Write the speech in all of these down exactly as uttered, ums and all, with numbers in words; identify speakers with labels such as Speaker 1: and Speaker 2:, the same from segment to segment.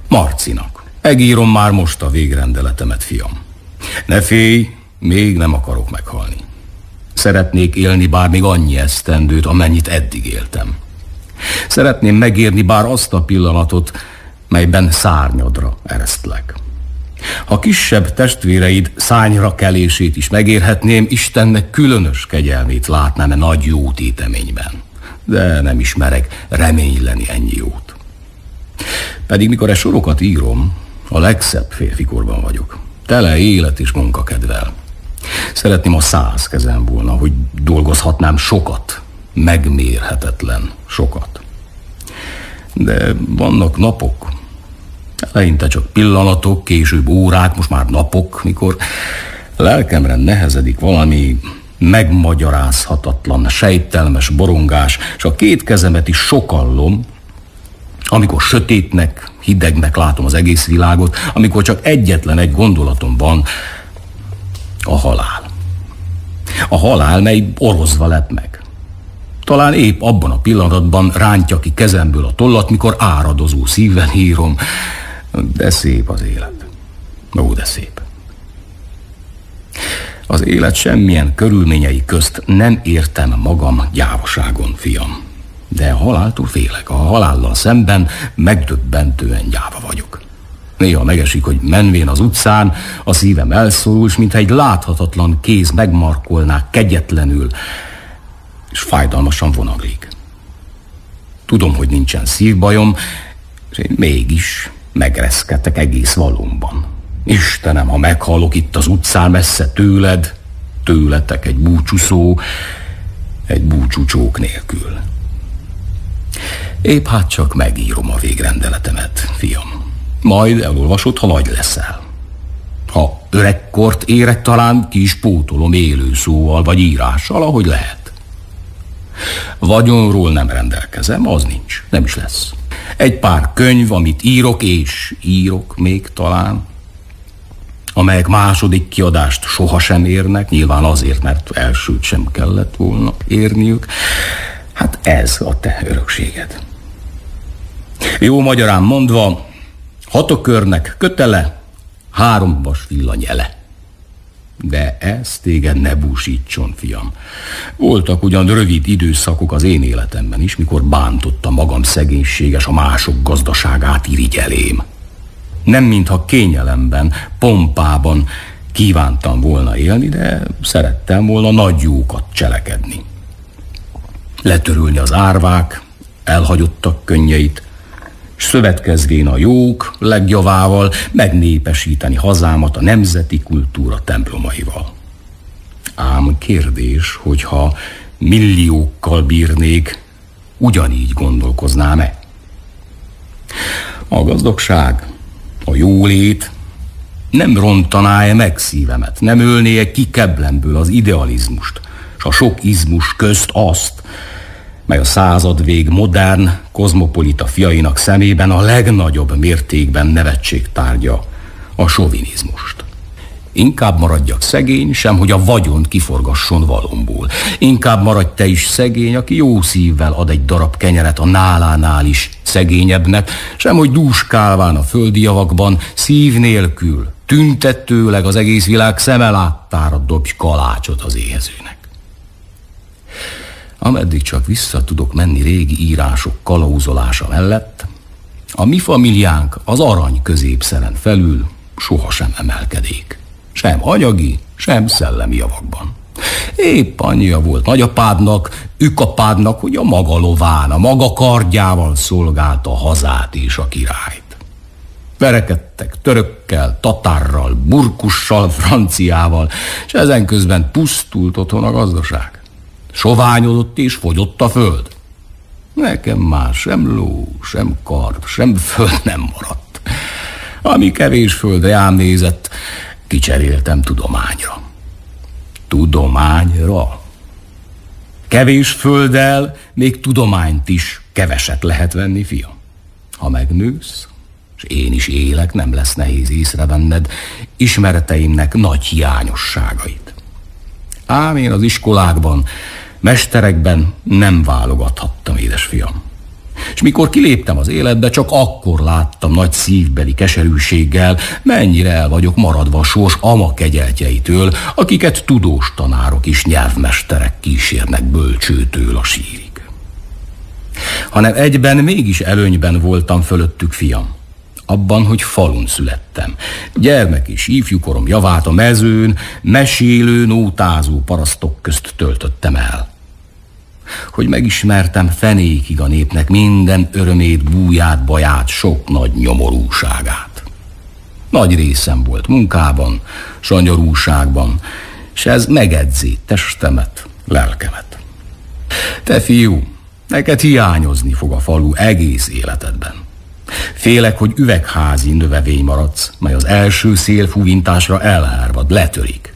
Speaker 1: Marcinak. Megírom már most a végrendeletemet, fiam. Ne félj, még nem akarok meghalni. Szeretnék élni bár még annyi esztendőt, amennyit eddig éltem. Szeretném megérni bár azt a pillanatot, melyben szárnyadra eresztlek. Ha kisebb testvéreid szányra kelését is megérhetném, Istennek különös kegyelmét látnám e nagy jó téteményben. De nem ismerek reményleni ennyi jót. Pedig mikor e sorokat írom, a legszebb férfikorban vagyok. Tele élet és munkakedvel. Szeretném, a száz kezem volna, hogy dolgozhatnám sokat, megmérhetetlen sokat. De vannak napok, eleinte csak pillanatok, később órák, most már napok, mikor lelkemre nehezedik valami megmagyarázhatatlan, sejtelmes borongás, és a két kezemet is sokallom, amikor sötétnek, hidegnek látom az egész világot, amikor csak egyetlen egy gondolatom van, a halál. A halál, mely orozva lep meg. Talán épp abban a pillanatban rántja ki kezemből a tollat, mikor áradozó szívvel írom. De szép az élet. Ó, de szép. Az élet semmilyen körülményei közt nem értem magam gyávaságon, fiam. De a haláltól félek. A halállal szemben megdöbbentően gyáva vagyok. Néha megesik, hogy menvén az utcán a szívem elszorul, s mintha egy láthatatlan kéz megmarkolná kegyetlenül, és fájdalmasan vonaglik. Tudom, hogy nincsen szívbajom, és én mégis megreszkedtek egész valómban. Istenem, ha meghalok itt az utcán messze tőled, tőletek egy búcsúszó, egy búcsúcsók nélkül. Épp hát csak megírom a végrendeletemet, fiam. Majd elolvasod, ha nagy leszel. Ha öregkort érek, talán ki is pótolom élő szóval vagy írással, ahogy lehet. Vagyonról nem rendelkezem, az nincs, nem is lesz. Egy pár könyv, amit írok, és írok még talán, amelyek második kiadást sohasem érnek, nyilván azért, mert elsőt sem kellett volna érniük. Hát ez a te örökséged. Jó magyarán mondva, hatokörnek kötele, három vas villany ele. De ez téged ne búsítson, fiam. Voltak ugyan rövid időszakok az én életemben is, mikor bántottam magam szegénységes, a mások gazdaságát irigyelém. Nem mintha kényelemben, pompában kívántam volna élni, de szerettem volna nagy jókat cselekedni. Letörölni az árvák, elhagyottak könnyeit, s szövetkezvén a jók legjavával megnépesíteni hazámat a nemzeti kultúra templomaival. Ám kérdés, hogyha milliókkal bírnék, ugyanígy gondolkoznám-e? A gazdagság, a jólét nem rontaná-e meg szívemet, nem ölné-e ki keblemből az idealizmust, s a sok izmus közt azt, mely a századvég modern, kozmopolita fiainak szemében a legnagyobb mértékben nevetség tárgya, a sovinizmust. Inkább maradjak szegény, sem hogy a vagyont kiforgasson valomból. Inkább maradj te is szegény, aki jó szívvel ad egy darab kenyeret a nálánál is szegényebbnek, sem hogy dúskálván a földi javakban, szív nélkül, tüntetőleg az egész világ szeme láttára dobj kalácsot az éhezőnek. Ameddig csak vissza tudok menni régi írások kalauzolása mellett, a mi familiánk az arany középszeren felül sohasem emelkedék. Sem anyagi, sem szellemi javakban. Épp annyia volt nagyapádnak, ükapádnak, hogy a maga lován, a maga kardjával szolgálta a hazát és a királyt. Verekedtek törökkel, tatárral, burkussal, franciával, és ezen közben pusztult otthon a gazdaság. Soványodott és fogyott a föld. Nekem már sem ló, sem kard, sem föld nem maradt. Ami kevés földre ám nézett, kicseréltem tudományra. Tudományra? Kevés földdel még tudományt is keveset lehet venni, fiam. Ha megnősz, és én is élek, nem lesz nehéz észrevenned ismereteimnek nagy hiányosságait. Ám én az iskolákban, mesterekben nem válogathattam, édesfiam. És mikor kiléptem az életbe, csak akkor láttam nagy szívbeli keserűséggel, mennyire el vagyok maradva a sors ama kegyeltjeitől, akiket tudós tanárok és nyelvmesterek kísérnek bölcsőtől a sírig. Hanem egyben mégis előnyben voltam fölöttük, fiam. Abban, hogy falun születtem. Gyermek és ifjúkorom javát a mezőn, mesélő, nótázó parasztok közt töltöttem el. Hogy megismertem fenékig a népnek minden örömét, búját, baját, sok nagy nyomorúságát. Nagy részem volt munkában, sanyarúságban, s ez megedzi testemet, lelkemet. Te fiú, neked hiányozni fog a falu egész életedben. Félek, hogy üvegházi növevény maradsz, mely az első szélfúvintásra elhárvad, letörik.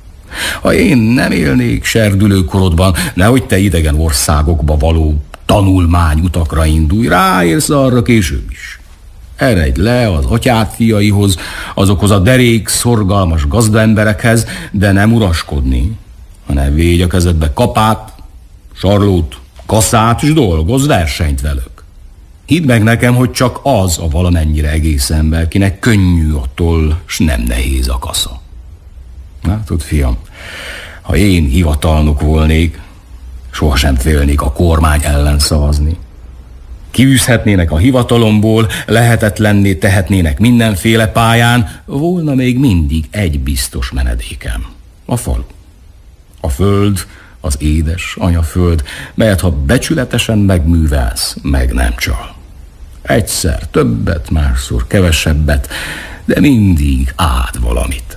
Speaker 1: Ha én nem élnék serdülő korodban, nehogy te idegen országokba való tanulmányutakra indulj, ráérsz arra később is. Eredj le az atyád fiaihoz, azokhoz a derék, szorgalmas gazdaemberekhez, de nem uraskodni, hanem védj a kezedbe kapát, sarlót, kaszát, és dolgozz versenyt velük. Hidd meg nekem, hogy csak az a valamennyire egész ember, kinek könnyű a toll, s nem nehéz a kasza. Látod, fiam, ha én hivatalnok volnék, sohasem félnék a kormány ellen szavazni. Kiűzhetnének a hivatalomból, lehetetlenné tehetnének mindenféle pályán, volna még mindig egy biztos menedékem. A falu. A föld, az édes anyaföld, melyet ha becsületesen megművelsz, meg nem csal. Egyszer többet, másszor kevesebbet, de mindig áld valamit.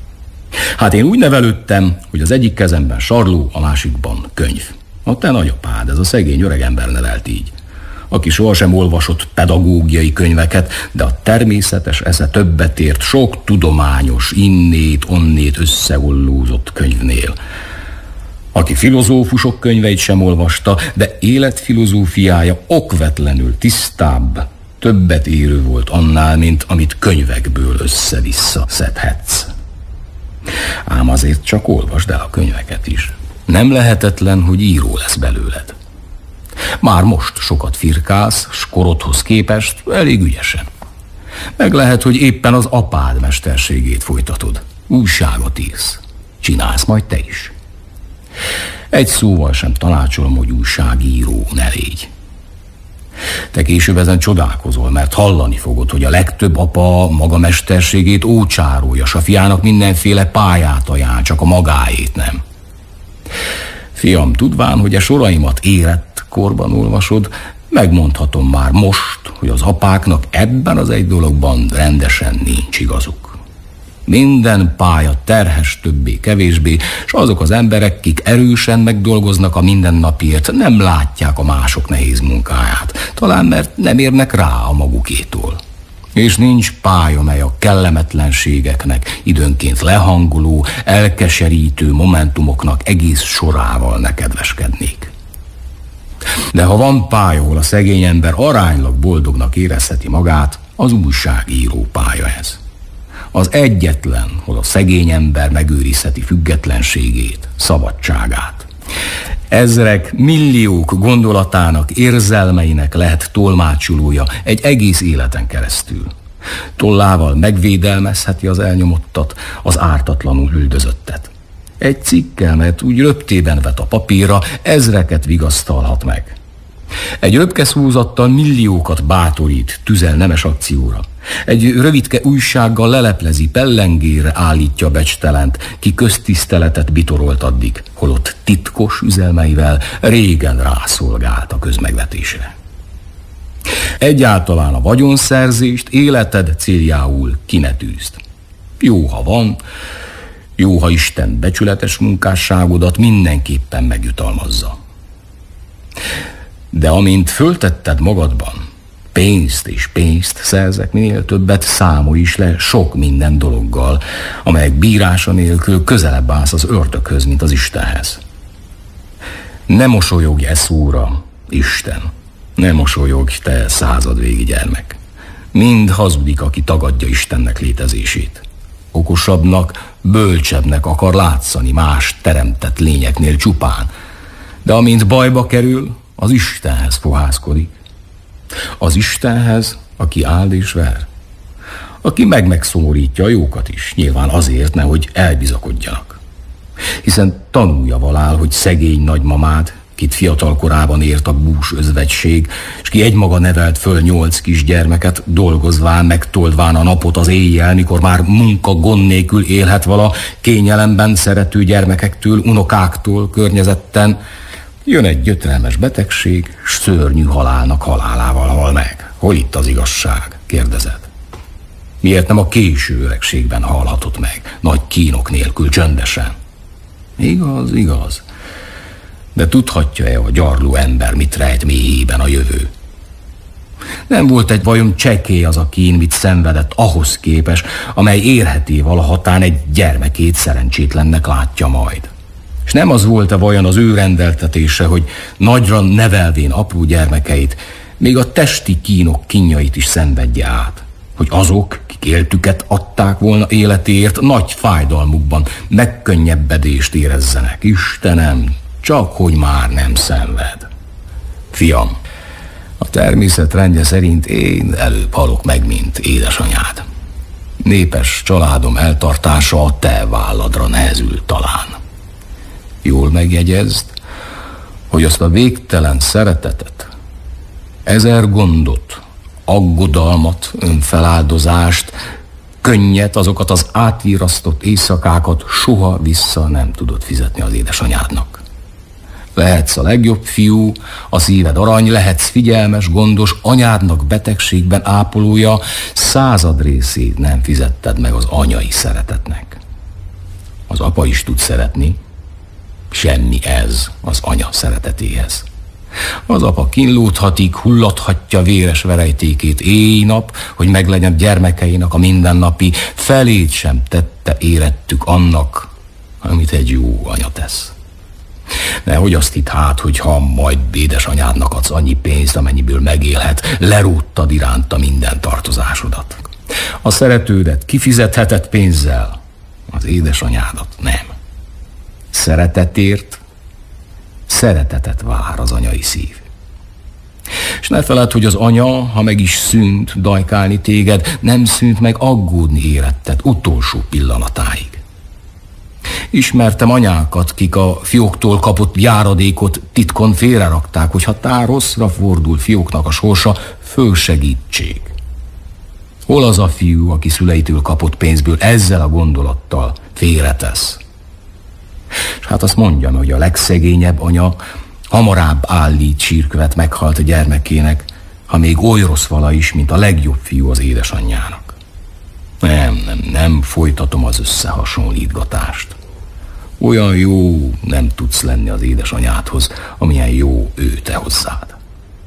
Speaker 1: Hát én úgy nevelődtem, hogy az egyik kezemben sarló, a másikban könyv. A te nagyapád, ez a szegény öregember nevelt így, aki sohasem olvasott pedagógiai könyveket, de a természetes esze többet ért sok tudományos, innét, onnét összeollózott könyvnél. Aki filozófusok könyveit sem olvasta, de életfilozófiája okvetlenül tisztább, többet érő volt annál, mint amit könyvekből össze-vissza szedhetsz. Ám azért csak olvasd el a könyveket is. Nem lehetetlen, hogy író lesz belőled. Már most sokat firkálsz, s korodhoz képest elég ügyesen. Meg lehet, hogy éppen az apád mesterségét folytatod. Újságot írsz. Csinálsz majd te is. Egy szóval sem tanácsolom, hogy újságíró ne légy. Te később ezen csodálkozol, mert hallani fogod, hogy a legtöbb apa maga mesterségét ócsárolja, s a fiának mindenféle pályát ajánl, csak a magáét nem. Fiam, tudván, hogy a soraimat érett korban olvasod, megmondhatom már most, hogy az apáknak ebben az egy dologban rendesen nincs igazuk. Minden pálya terhes többé-kevésbé, és azok az emberek, kik erősen megdolgoznak a mindennapiért, nem látják a mások nehéz munkáját, talán mert nem érnek rá a magukétól. És nincs pálya, mely a kellemetlenségeknek időnként lehangoló, elkeserítő momentumoknak egész sorával ne kedveskednék. De ha van pálya, ahol a szegény ember aránylag boldognak érezheti magát, az újságíró pálya ez. Az egyetlen, hol a szegény ember megőrizheti függetlenségét, szabadságát. Ezrek, milliók gondolatának, érzelmeinek lehet tolmácsolója egy egész életen keresztül. Tollával megvédelmezheti az elnyomottat, az ártatlanul üldözöttet. Egy cikkel, mert úgy röptében vet a papírra, ezreket vigasztalhat meg. Egy röpke szózattal milliókat bátorít, tüzel nemes akcióra. Egy rövidke újsággal leleplezi, pellengére állítja becstelent, ki köztiszteletet bitorolt addig, holott titkos üzelmeivel régen rászolgált a közmegvetésre. Egyáltalán a vagyonszerzést életed céljául ki ne tűzd. Jó, ha van, jó, ha Isten becsületes munkásságodat mindenképpen megjutalmazza. De amint föltetted magadban, pénzt és pénzt szerzek, minél többet, számolj is le sok minden dologgal, amelyek bírása nélkül közelebb állsz az ördöghöz, mint az Istenhez. Ne mosolyogj e szóra, Isten, ne mosolyogj, te századvégi gyermek. Mind hazudik, aki tagadja Istennek létezését. Okosabbnak, bölcsebbnek akar látszani más teremtett lényeknél csupán, de amint bajba kerül, az Istenhez fohászkodik. Az Istenhez, aki áld és ver. Aki meg megszomorítja a jókat is, nyilván azért, nehogy elbizakodjanak. Hiszen tanulja valál, hogy szegény nagymamád, kit fiatal korában ért a bús özvegység, és ki egymaga nevelt föl nyolc kisgyermeket, dolgozván, megtoldván a napot az éjjel, mikor már munka gond nélkül élhet vala, kényelemben szerető gyermekektől, unokáktól, környezetten, jön egy gyötrelmes betegség, s szörnyű halálnak halálával hal meg. Hol itt az igazság? Kérdezed. Miért nem a késő öregségben halhatott meg, nagy kínok nélkül, csöndesen? Igaz, igaz. De tudhatja-e a gyarló ember, mit rejt mélyében a jövő? Nem volt egy vajon csekély az a kín, mit szenvedett ahhoz képes, amely érheti valahatán egy gyermekét szerencsétlennek látja majd. És nem az volt-e vajon az ő rendeltetése, hogy nagyra nevelvén apró gyermekeit, még a testi kínok kínjait is szenvedje át, hogy azok, kik éltüket adták volna életéért, nagy fájdalmukban megkönnyebbedést érezzenek. Istenem, csak hogy már nem szenved. Fiam, a természet rendje szerint én előbb halok meg, mint édesanyád. Népes családom eltartása a te válladra nehezül talán. Jól megjegyezd, hogy azt a végtelen szeretetet, ezer gondot, aggodalmat, önfeláldozást, könnyet, azokat az átírasztott éjszakákat soha vissza nem tudod fizetni az édesanyádnak. Lehetsz a legjobb fiú, a szíved arany, lehetsz figyelmes, gondos, anyádnak betegségben ápolója, század részét nem fizetted meg az anyai szeretetnek. Az apa is tud szeretni, semmi ez az anya szeretetéhez. Az apa kínlódhatik, hullathatja véres verejtékét éjnap, hogy meglegyen gyermekeinek a mindennapi, felét sem tette érettük annak, amit egy jó anya tesz. Nehogy azt hidd hát, hogy ha majd édesanyádnak adsz annyi pénzt, amennyiből megélhet, leróttad iránta minden tartozásodat. A szeretődet kifizetheted pénzzel, az édesanyádat nem. Szeretetért szeretetet vár az anyai szív. És ne feledd, hogy az anya, ha meg is szűnt dajkálni téged, nem szűnt meg aggódni éretted utolsó pillanatáig. Ismertem anyákat, kik a fióktól kapott járadékot titkon félrerakták, hogy ha tár rosszra fordul fióknak a sorsa, fölsegítség. Hol az a fiú, aki szüleitől kapott pénzből ezzel a gondolattal félretesz? És hát azt mondjam, hogy a legszegényebb anya hamarabb állít sírkövet meghalt a gyermekének, ha még oly rossz vala is, mint a legjobb fiú az édesanyjának. Nem, nem, nem folytatom az összehasonlítgatást. Olyan jó nem tudsz lenni az édesanyádhoz, amilyen jó ő te hozzád.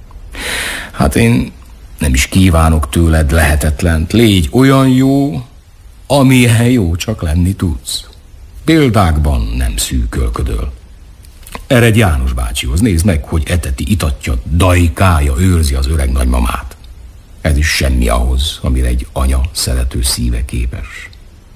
Speaker 1: Hát én nem is kívánok tőled lehetetlent. Légy olyan jó, amilyen jó csak lenni tudsz. Példákban nem szűkölködöl. Eredj János bácsihoz, nézd meg, hogy eteti, itatja, dajkája, őrzi az öreg nagymamát. Ez is semmi ahhoz, amire egy anya szerető szíve képes.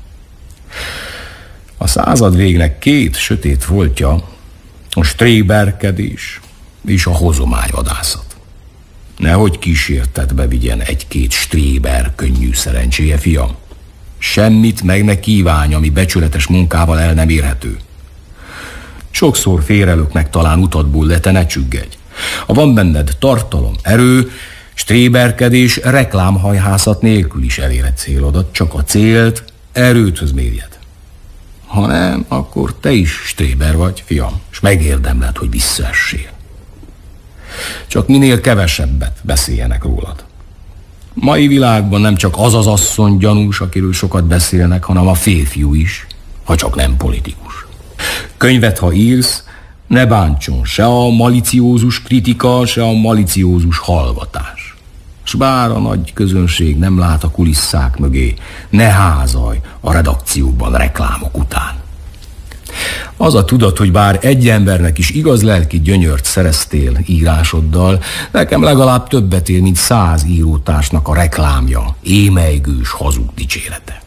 Speaker 1: A század végnek két sötét voltja, a stréberkedés és a hozományvadászat. Nehogy kísértetbe vigyen egy-két stréber könnyű szerencséje, fiam. Semmit meg ne kívánj, ami becsületes munkával el nem érhető. Sokszor félrelök meg talán utadból, de te ne csüggedj. Ha van benned tartalom, erő, stréberkedés, reklámhajhászat nélkül is eléred célodat, csak a célt erőthöz mérjed. Ha nem, akkor te is stréber vagy, fiam, és megérdemled, hogy visszaessél. Csak minél kevesebbet beszéljenek rólad. Mai világban nem csak az az asszony gyanús, akiről sokat beszélnek, hanem a férfiú is, ha csak nem politikus. Könyvet, ha írsz, ne bántson se a maliciózus kritika, se a maliciózus hallgatás. S bár a nagy közönség nem lát a kulisszák mögé, ne házalj a redakcióban reklámok után. Az a tudat, hogy bár egy embernek is igaz lelki gyönyört szereztél írásoddal, nekem legalább többet ér, mint száz írótársnak a reklámja, émelygős hazug dicsérete.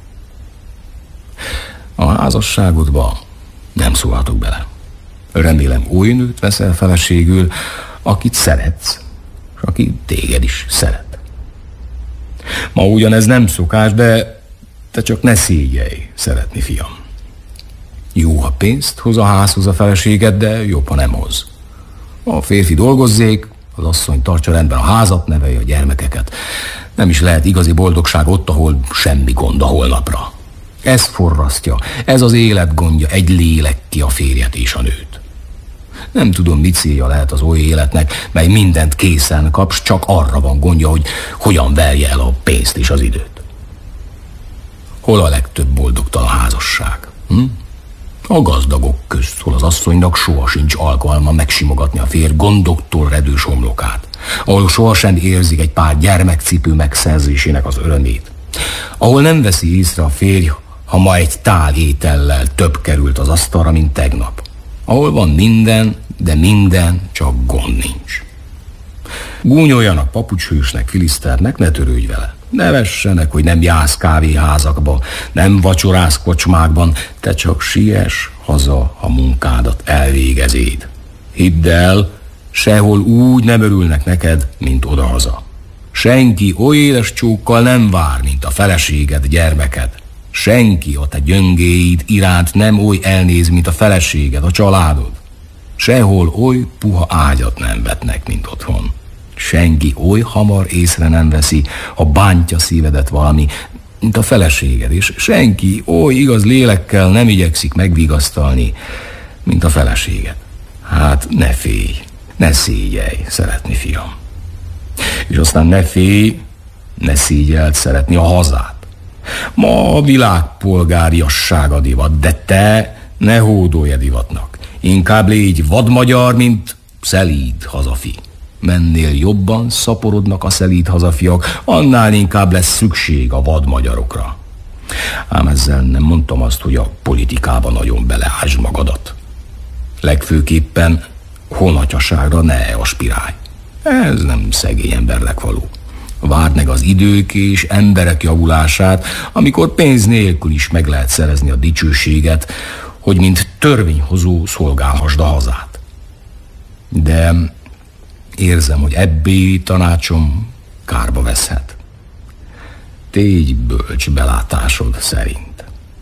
Speaker 1: A házasságodba nem szólhatok bele. Remélem oly nőt veszel feleségül, akit szeretsz, és aki téged is szeret. Ma ugyanez nem szokás, de te csak ne szégyelj szeretni, fiam. Jó, ha pénzt hoz a házhoz a feleséged, de jobb, ha nem hoz. A férfi dolgozzék, az asszony tartsa rendben a házat, nevelje a gyermekeket. Nem is lehet igazi boldogság ott, ahol semmi gond a holnapra. Ez forrasztja, ez az élet gondja, egy lélek ki a férjet és a nőt. Nem tudom, mit célja lehet az oly életnek, mely mindent készen kapsz, csak arra van gondja, hogy hogyan verje el a pénzt és az időt. Hol a legtöbb boldogtalan házasság? Hm? A gazdagok közt, hol az asszonynak soha sincs alkalma megsimogatni a férj gondoktól redős homlokát, ahol sohasem érzik egy pár gyermekcipő megszerzésének az örömét, ahol nem veszi észre a férj, ha ma egy tál étellel több került az asztalra, mint tegnap, ahol van minden, de minden, csak gond nincs. Gúnyoljanak papucshősnek, filiszternek, ne törődj vele. Ne vessenek, hogy nem jársz kávéházakba, nem vacsorász kocsmákban, te csak siess haza, ha munkádat elvégezéd. Hidd el, sehol úgy nem örülnek neked, mint odahaza. Senki oly éles csókkal nem vár, mint a feleséged, gyermeked. Senki a te gyöngéid iránt nem oly elnéz, mint a feleséged, a családod. Sehol oly puha ágyat nem vetnek, mint otthon. Senki oly hamar észre nem veszi, ha bántja szívedet valami, mint a feleséged, és senki oly igaz lélekkel nem igyekszik megvigasztalni, mint a feleséged. Hát ne félj, ne szégyelj szeretni, fiam. És aztán ne félj, ne szégyeld szeretni a hazát. Ma a világ polgáriassága divat, de te ne hódolj a divatnak. Inkább légy vadmagyar, mint szelíd hazafi. Mennél jobban szaporodnak a szelíd hazafiak, annál inkább lesz szükség a vadmagyarokra. Ám ezzel nem mondtam azt, hogy a politikában nagyon beleásd magadat. Legfőképpen honatyaságra ne aspirálj. Ez nem szegény embernek való. Várd meg az idők és emberek javulását, amikor pénz nélkül is meg lehet szerezni a dicsőséget, hogy mint törvényhozó szolgálhassd a hazát. De érzem, hogy ebbé tanácsom kárba veszhet. Tégy bölcs belátásod szerint.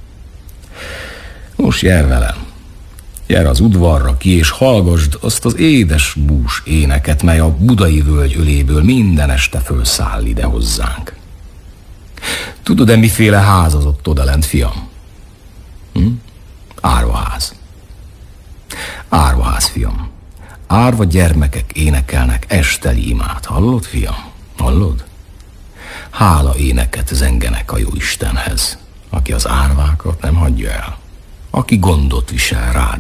Speaker 1: Most jár velem. Jár az udvarra ki, és hallgasd azt az édes bús éneket, mely a budai völgy öléből minden este fölszáll ide hozzánk. Tudod-e, miféle ház az ott odalent, fiam? Hm? Árvaház. Árvaház, fiam. Árva gyermekek énekelnek esteli imát. Hallod, fiam? Hallod? Hála éneket zengenek a Jóistenhez, aki az árvákat nem hagyja el, aki gondot visel rájuk.